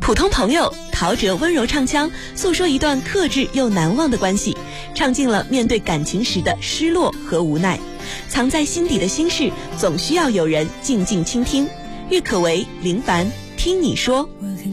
普通朋友，陶喆温柔唱腔，诉说一段克制又难忘的关系，唱尽了面对感情时的失落和无奈。藏在心底的心事，总需要有人静静倾听。郁可唯、林凡，听你说。 我